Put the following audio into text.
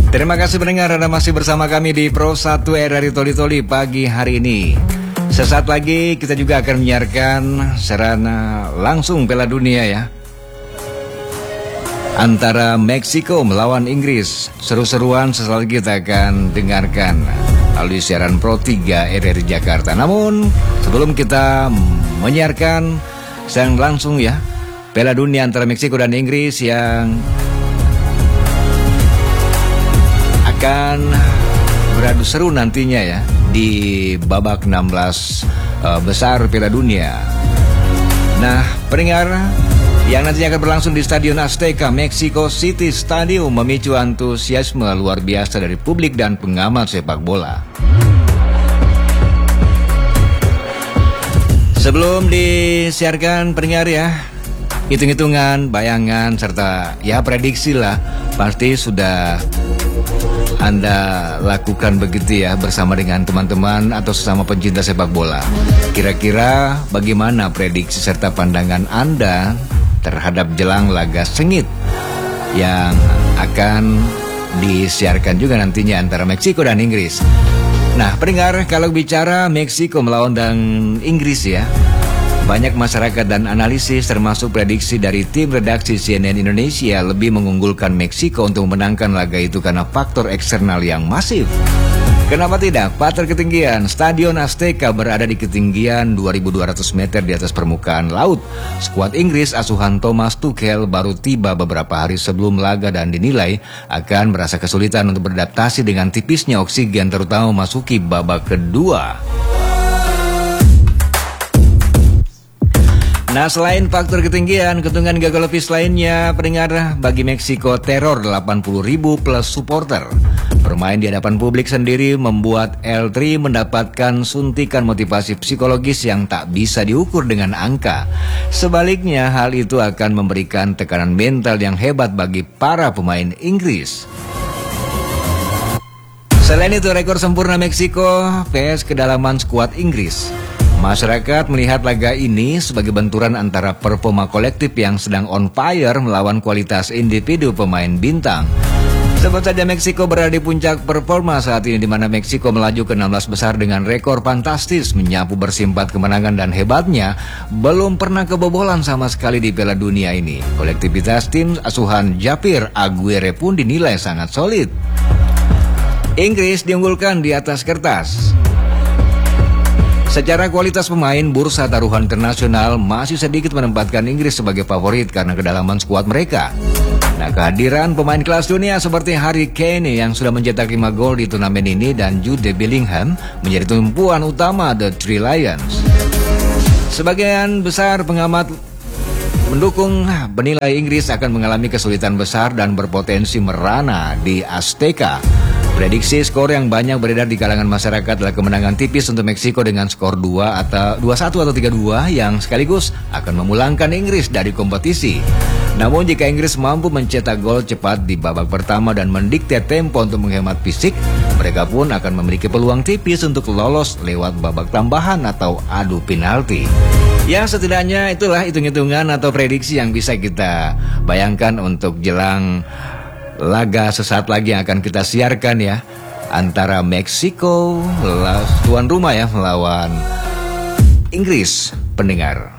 Terima kasih pendengar, Anda masih bersama kami di Pro 1 RRI Toli Toli pagi hari ini. Sesaat lagi kita juga akan menyiarkan serana langsung Piala Dunia ya, antara Meksiko melawan Inggris. Seru-seruan sesaat lagi kita akan dengarkan melalui siaran Pro 3 RRI Jakarta. Namun sebelum kita menyiarkan siaran langsung ya, Piala Dunia antara Meksiko dan Inggris yang akan beradu seru nantinya ya di babak 16 besar Piala Dunia. Nah, pendengar, yang nantinya akan berlangsung di Stadion Azteca, Mexico City Stadium, memicu antusiasme luar biasa dari publik dan pengamat sepak bola. Sebelum disiarkan pendengar ya, hitung-hitungan, bayangan, serta ya prediksi lah pasti sudah Anda lakukan begitu ya bersama dengan teman-teman atau sesama pencinta sepak bola. Kira-kira bagaimana prediksi serta pandangan Anda terhadap jelang laga sengit yang akan disiarkan juga nantinya antara Meksiko dan Inggris. Nah, pendengar, kalau bicara Meksiko melawan dan Inggris ya, banyak masyarakat dan analisis termasuk prediksi dari tim redaksi CNN Indonesia lebih mengunggulkan Meksiko untuk memenangkan laga itu karena faktor eksternal yang masif. Kenapa tidak? Faktor ketinggian. Stadion Azteca berada di ketinggian 2.200 meter di atas permukaan laut. Skuad Inggris asuhan Thomas Tuchel baru tiba beberapa hari sebelum laga dan dinilai akan merasa kesulitan untuk beradaptasi dengan tipisnya oksigen, terutama memasuki babak kedua. Nah, selain faktor ketinggian, keuntungan gagal lepis lainnya pendengar bagi Meksiko teror 80.000 plus supporter. Bermain di hadapan publik sendiri membuat L3 mendapatkan suntikan motivasi psikologis yang tak bisa diukur dengan angka. Sebaliknya, hal itu akan memberikan tekanan mental yang hebat bagi para pemain Inggris. Selain itu, rekor sempurna Meksiko vs kedalaman skuad Inggris. Masyarakat melihat laga ini sebagai benturan antara performa kolektif yang sedang on fire melawan kualitas individu pemain bintang. Sebut saja Meksiko berada di puncak performa saat ini, di mana Meksiko melaju ke 16 besar dengan rekor fantastis, menyapu bersimpat kemenangan dan hebatnya belum pernah kebobolan sama sekali di Piala Dunia ini. Kolektivitas tim asuhan Japir Aguirre pun dinilai sangat solid. Inggris diunggulkan di atas kertas. Secara kualitas pemain, bursa taruhan internasional masih sedikit menempatkan Inggris sebagai favorit karena kedalaman skuad mereka. Nah, kehadiran pemain kelas dunia seperti Harry Kane yang sudah mencetak 5 gol di turnamen ini dan Jude Bellingham menjadi tumpuan utama The Three Lions. Sebagian besar pengamat mendukung menilai Inggris akan mengalami kesulitan besar dan berpotensi merana di Azteca. Prediksi skor yang banyak beredar di kalangan masyarakat adalah kemenangan tipis untuk Meksiko dengan skor 2 atau 2-1 atau 3-2 yang sekaligus akan memulangkan Inggris dari kompetisi. Namun jika Inggris mampu mencetak gol cepat di babak pertama dan mendikte tempo untuk menghemat fisik, mereka pun akan memiliki peluang tipis untuk lolos lewat babak tambahan atau adu penalti. Ya, setidaknya itulah hitung-hitungan atau prediksi yang bisa kita bayangkan untuk jelang laga sesaat lagi yang akan kita siarkan ya, antara Meksiko tuan rumah ya melawan Inggris, pendengar.